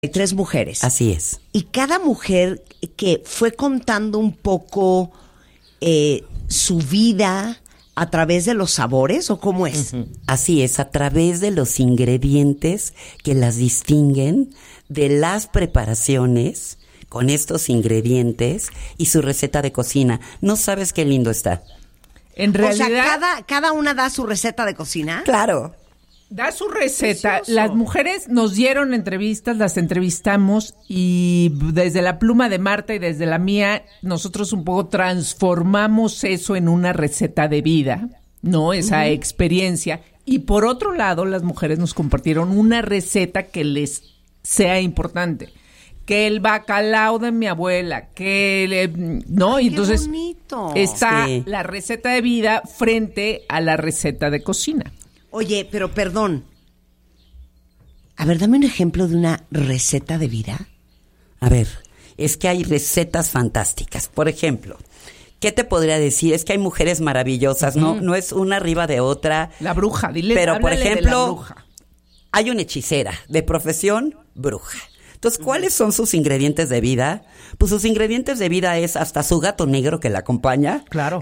Hay 3 mujeres. Así es. Y cada mujer que fue contando un poco su vida a través de los sabores, ¿o cómo es? Así es, a través de los ingredientes que las distinguen, de las preparaciones con estos ingredientes y su receta de cocina. No sabes qué lindo está. En realidad, O sea, cada una da su receta de cocina. Claro. da su receta. Precioso. Las mujeres nos dieron entrevistas, las entrevistamos y desde la pluma de Marta y desde la mía, nosotros un poco transformamos eso en una receta de vida, ¿no? Esa experiencia. Y por otro lado, las mujeres nos compartieron una receta que les sea importante. Que el bacalao de mi abuela, ¿no? Y entonces ¡qué bonito! está Sí. la receta de vida frente a la receta de cocina. Oye, pero perdón. A ver, dame un ejemplo de una receta de vida. A ver, es que hay recetas fantásticas. Por ejemplo, ¿qué te podría decir? Es que hay mujeres maravillosas, ¿no? No es una arriba de otra. La bruja, dile. Pero, por háblale de la ejemplo, bruja. hay una hechicera, de profesión, bruja. Entonces, ¿cuáles son sus ingredientes de vida? Pues sus ingredientes de vida es hasta su gato negro que la acompaña. Claro.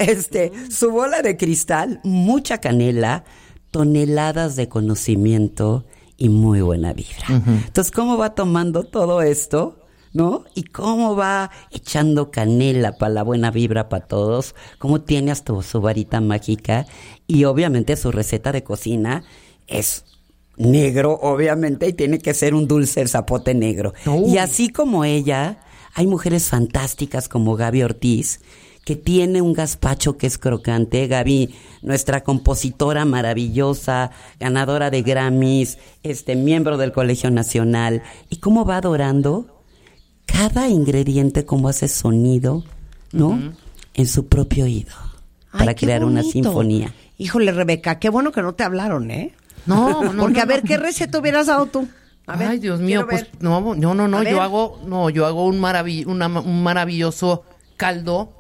Su bola de cristal, mucha canela, toneladas de conocimiento y muy buena vibra. Entonces, ¿cómo va tomando todo esto, no? Y cómo va echando canela para la buena vibra para todos, cómo tiene hasta su varita mágica y obviamente su receta de cocina es negro, obviamente, y tiene que ser un dulce el zapote negro. Y así como ella, hay mujeres fantásticas como Gaby Ortiz, que tiene un gazpacho que es crocante. Gaby, nuestra compositora maravillosa, ganadora de Grammys, miembro del Colegio Nacional. ¿Y cómo va adorando cada ingrediente, cómo hace sonido, ¿no? En su propio oído, para Ay, qué crear una bonito. sinfonía. Híjole, Rebeca, qué bueno que no te hablaron, ¿eh? No, Porque a ver, ¿qué receta hubieras dado tú? A ver, ay, Dios mío, quiero pues ver. no, A ver. yo hago un maravilloso caldo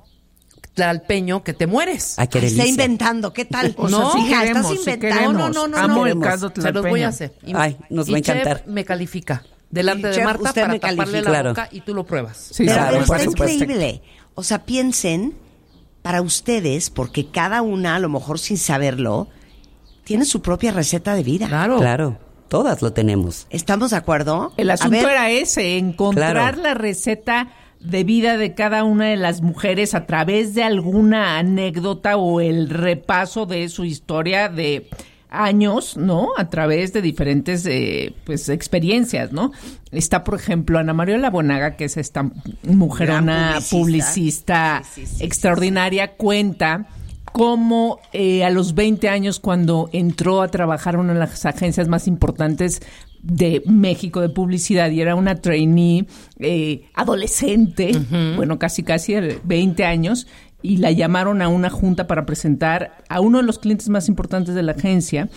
tlalpeño que te mueres. Ay, qué Ay, está delicia. inventando, ¿qué tal? O sea, No, sí hija, queremos, estás sí inventando. queremos. No, Amo el queremos. caldo Se los voy tlalpeño. a hacer. Ay, nos va a y Chef encantar. me califica delante Y de Chef, Marta usted para me taparle califica. la Claro. boca y tú lo pruebas. Sí, Pero, claro, pero por está supuesto. increíble. O sea, piensen, para ustedes, porque cada una, a lo mejor sin saberlo, tiene su propia receta de vida. Claro. Claro, todas lo tenemos. ¿Estamos de acuerdo? El A asunto ver, era ese, encontrar Claro. la receta de vida de cada una de las mujeres a través de alguna anécdota o el repaso de su historia de años, ¿no? A través de diferentes experiencias, ¿no? Está, por ejemplo, Ana María Labonaga, que es esta mujerona Gran publicista Sí, sí, sí, extraordinaria, cuenta cómo a los 20 años, cuando entró a trabajar en una de las agencias más importantes de México de publicidad y era una trainee adolescente, bueno, casi 20 años, y la llamaron a una junta para presentar a uno de los clientes más importantes de la agencia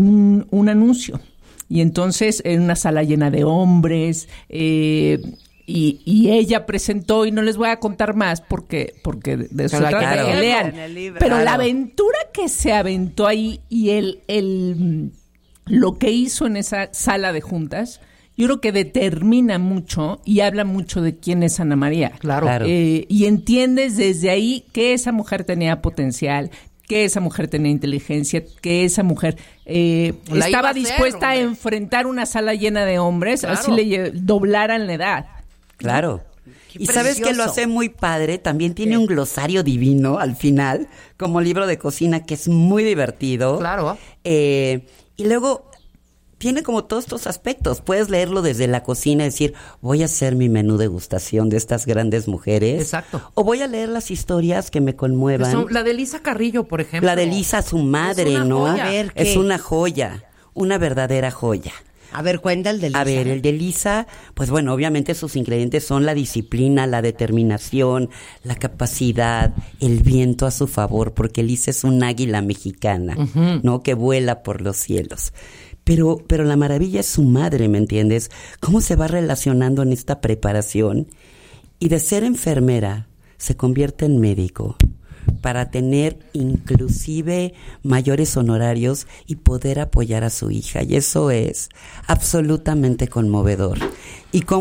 un anuncio. Y entonces, en una sala llena de hombres, y ella presentó, y no les voy a contar más porque de eso se Claro, trata, que claro. lean. En el libro. Pero la Claro. aventura que se aventó ahí y lo que hizo en esa sala de juntas, yo creo que determina mucho y habla mucho de quién es Ana María. Claro. Claro. Y entiendes desde ahí que esa mujer tenía potencial, que esa mujer tenía inteligencia, que esa mujer La iba a estaba hacer, dispuesta a hombre. enfrentar una sala llena de hombres, Claro. así le doblaran la edad. Claro. Qué Y sabes que lo precioso. hace muy padre, también tiene un glosario divino al final, como libro de cocina que es muy divertido. Claro. Y luego tiene como todos estos aspectos. Puedes leerlo desde la cocina y decir, voy a hacer mi menú degustación de estas grandes mujeres. Exacto. O voy a leer las historias que me conmuevan. Son- la de Lisa Carrillo, por ejemplo. La de Lisa, su madre, Es una ¿no? joya. A ver, Es ¿qué? una joya, una verdadera joya. A ver, cuenta el del A ver, el de Lisa, pues bueno, obviamente sus ingredientes son la disciplina, la determinación, la capacidad, el viento a su favor, porque Lisa es un águila mexicana, ¿no? Que vuela por los cielos. Pero la maravilla es su madre, ¿me entiendes? Cómo se va relacionando en esta preparación y de ser enfermera se convierte en médico, para tener inclusive mayores honorarios y poder apoyar a su hija. Y eso es absolutamente conmovedor. Y